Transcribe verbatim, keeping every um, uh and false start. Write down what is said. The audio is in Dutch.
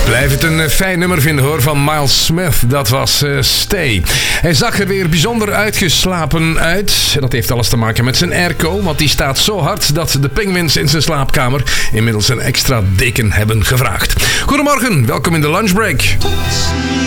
Blijf het een fijn nummer vinden hoor, van Miles Smith. Dat was uh, Stay. Hij zag er weer bijzonder uitgeslapen uit. Dat heeft alles te maken met zijn airco, want die staat zo hard dat de penguins in zijn slaapkamer inmiddels een extra deken hebben gevraagd. Goedemorgen, welkom in de lunchbreak.